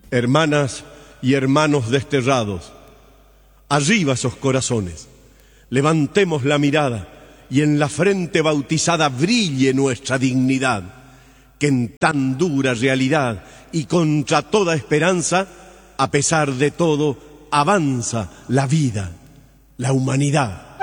Hermanas y hermanos desterrados, arriba esos corazones, levantemos la mirada y en la frente bautizada brille nuestra dignidad, que en tan dura realidad y contra toda esperanza, a pesar de todo, avanza la vida, la humanidad.